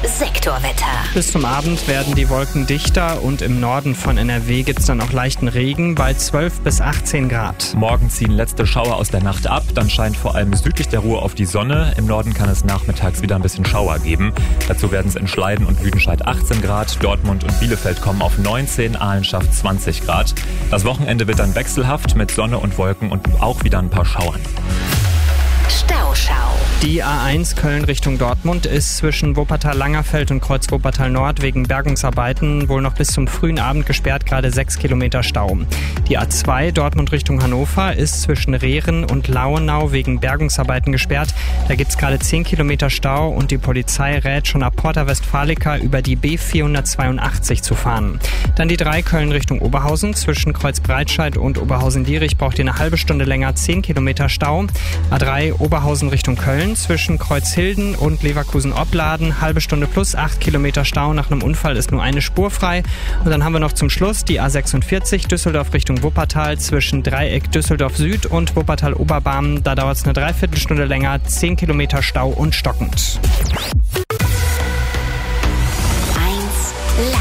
Sektorwetter. Bis zum Abend werden die Wolken dichter und im Norden von NRW gibt es dann auch leichten Regen bei 12 bis 18 Grad. Morgen ziehen letzte Schauer aus der Nacht ab, dann scheint vor allem südlich der Ruhr auf die Sonne. Im Norden kann es nachmittags wieder ein bisschen Schauer geben. Dazu werden es in Schleiden und Lüdenscheid 18 Grad, Dortmund und Bielefeld kommen auf 19, Aalen schafft 20 Grad. Das Wochenende wird dann wechselhaft mit Sonne und Wolken und auch wieder ein paar Schauern. Stauschau. Die A1 Köln Richtung Dortmund ist zwischen Wuppertal-Langerfeld und Kreuz Wuppertal-Nord wegen Bergungsarbeiten wohl noch bis zum frühen Abend gesperrt, gerade 6 Kilometer Stau. Die A2 Dortmund Richtung Hannover ist zwischen Rehren und Lauenau wegen Bergungsarbeiten gesperrt. Da gibt es gerade 10 Kilometer Stau und die Polizei rät schon ab Porta Westfalica über die B482 zu fahren. Dann die 3 Köln Richtung Oberhausen zwischen Kreuz Breitscheid und Oberhausen-Dierich braucht ihr eine halbe Stunde länger, 10 Kilometer Stau. A3 Oberhausen Richtung Köln zwischen Kreuzhilden und Leverkusen-Opladen, halbe Stunde plus 8 Kilometer Stau. Nach einem Unfall ist nur eine Spur frei. Und dann haben wir noch zum Schluss die A46 Düsseldorf Richtung Wuppertal zwischen Dreieck Düsseldorf Süd und Wuppertal-Oberbarm. Da dauert es eine Dreiviertelstunde länger, 10 Kilometer Stau und stockend. 1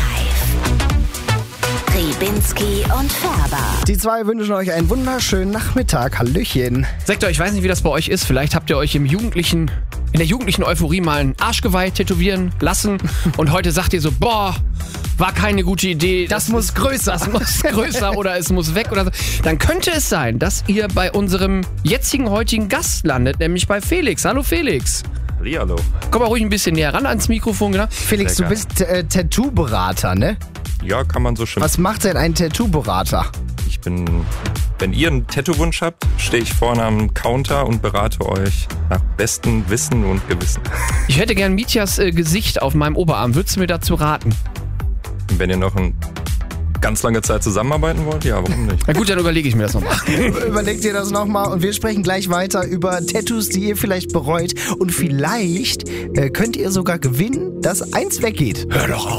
Live. Ribinski und Färber. Die zwei wünschen euch einen wunderschönen Nachmittag. Hallöchen. Sektor, ich weiß nicht, wie das bei euch ist. Vielleicht habt ihr euch in der jugendlichen Euphorie mal ein Arschgeweih tätowieren lassen und heute sagt ihr so, boah, war keine gute Idee. Das muss größer. Das muss größer oder es muss weg oder so. Dann könnte es sein, dass ihr bei unserem heutigen Gast landet, nämlich bei Felix. Hallo Felix. Hallihallo. Komm mal ruhig ein bisschen näher ran ans Mikrofon. Genau. Felix, du bist Tattoo-Berater, ne? Ja, kann man so schön. Was macht denn ein Tattoo-Berater? Wenn ihr einen Tattoo-Wunsch habt, stehe ich vorne am Counter und berate euch nach bestem Wissen und Gewissen. Ich hätte gern Mitjas Gesicht auf meinem Oberarm. Würdest du mir dazu raten? Und wenn ihr noch eine ganz lange Zeit zusammenarbeiten wollt, ja, warum nicht? Na gut, dann überlege ich mir das nochmal. Überlegt ihr das nochmal und wir sprechen gleich weiter über Tattoos, die ihr vielleicht bereut. Und vielleicht könnt ihr sogar gewinnen, dass eins weggeht. Hör doch auf.